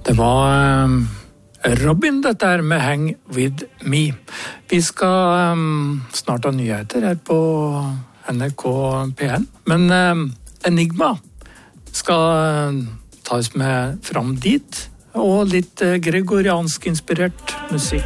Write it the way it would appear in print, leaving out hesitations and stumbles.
Det var Robin dette her med Hang With Me. Vi skal snart ha nyheter her på NRK P1, men Enigma skal tas med fram dit, og litt gregoriansk inspirert musikk.